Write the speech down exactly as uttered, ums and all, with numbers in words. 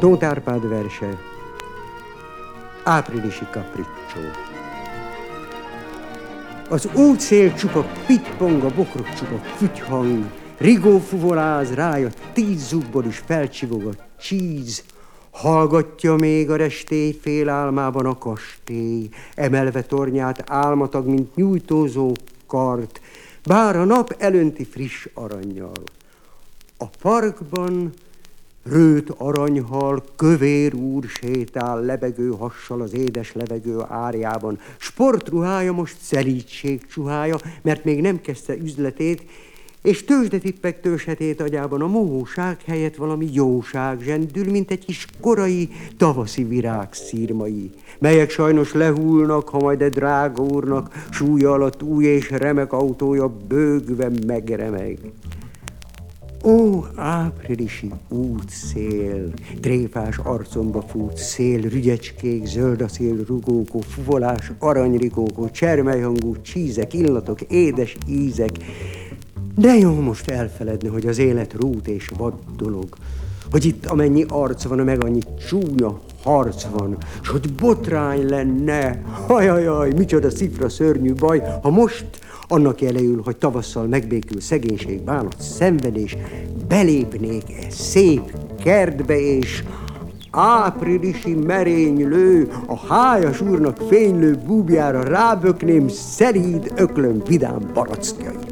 Tóth Árpád verse, áprilisi kapricsó. Az útszél csupa pitpong, a bokrok csupa fütyhang, Rigó fuvoláz, rája tíz zubból is felcsivog a csíz, hallgatja még a restély félálmában a kastély, emelve tornyát álmatag, mint nyújtózó kart, bár a nap elönti friss arannyal. A parkban rőt aranyhal, kövér úr sétál lebegő hassal az édes levegő árjában. Sportruhája most szelídség csuhája, mert még nem kezdte üzletét, és tőzsdetippek tőzshetét agyában a mohóság helyett valami jóság zsendül, mint egy kis korai tavaszi virág szírmai, melyek sajnos lehullnak, ha majd egy drága úrnak súlya alatt új és remek autója bőgve megremeg. Ó, áprilisi útszél, tréfás arcomba fut szél, rügyecskék, zöld a szél, rugókó, fuvolás, aranyrigókó, csermelyhangú csízek, illatok, édes ízek. De jó most elfeledni, hogy az élet rút és vad dolog, hogy itt amennyi arc van, meg annyi csúnya harc van, s hogy botrány lenne, hajajaj, micsoda szifra szörnyű baj, ha most annak jelejül, hogy tavasszal megbékül szegénység, bánat, szenvedés, belépnék-e szép kertbe, és áprilisi merénylő, a hájas úrnak fénylő búbjára rábökném szelíd öklöm vidám barackjait.